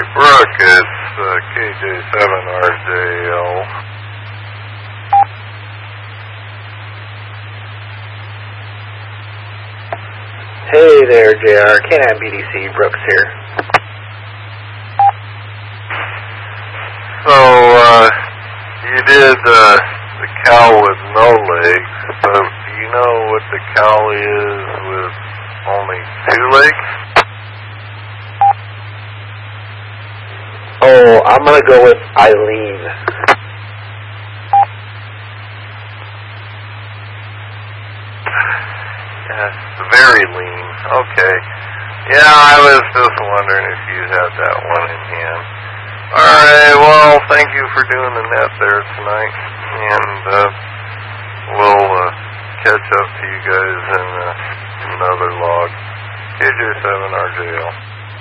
Brooke, it's KJ7RJL. Hey there, JR. K9 BDC, Brooks here. So, you did the cow with no legs, but do you know what the cow is with only 2 legs? Oh, I'm going to go with Eileen. Very lean. Okay. Yeah, I was just wondering if you had that one in hand. Alright, well, thank you for doing the net there tonight. And we'll catch up to you guys in another log. KJ7RJL.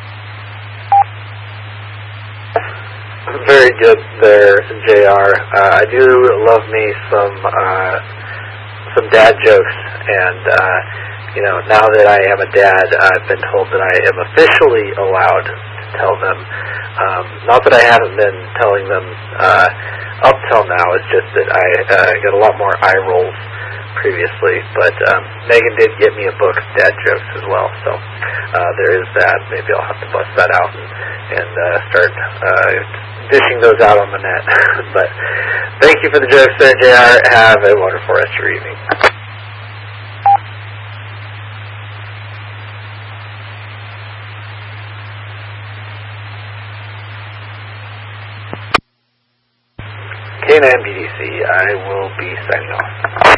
Very good there, JR. I do love me some dad jokes, and now that I am a dad, I've been told that I am officially allowed to tell them. Not that I haven't been telling them up till now, it's just that I got a lot more eye rolls previously, but Megan did get me a book of dad jokes as well, so there is that. Maybe I'll have to bust that out and start dishing those out on the net. But thank you for the jokes there, JR. Have a wonderful rest of your evening. K9 BDC, I will be signing off.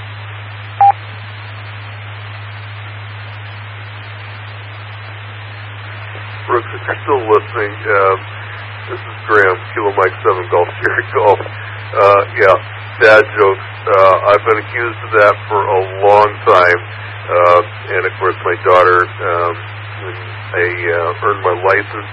Brooks, if you're still listening, this is Graham, Kilo Mike 7 Golf Sierra Golf. Dad jokes. I've been accused of that for a long time. And of course my daughter, when I earned my license,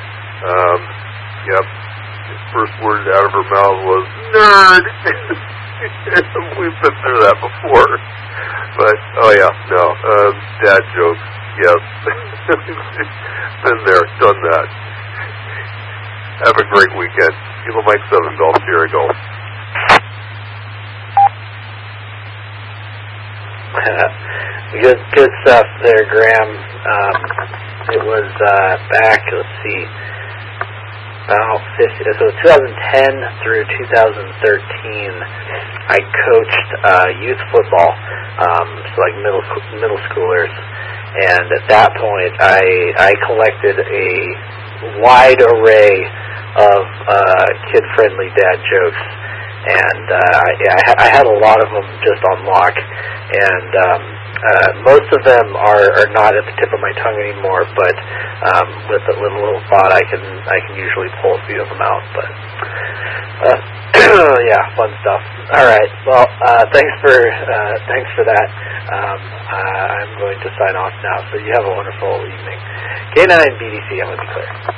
first word out of her mouth was, nerd! We've been through that before. But, dad jokes, yes. Been there, done that. Have a great weekend. Kilo Mike 7 Golf Sierra Golf. Good stuff there, Graham. It was back, let's see, about 2010 through 2013, I coached youth football, so like middle schoolers, and at that point I collected a wide array of kid-friendly dad jokes, and I had a lot of them just on lock, and most of them are not at the tip of my tongue anymore, but with a little thought I can usually pull a few of them out. But fun stuff. All right, well, thanks for that. I'm going to sign off now, so you have a wonderful evening. K9 BDC, I'm going to be clear.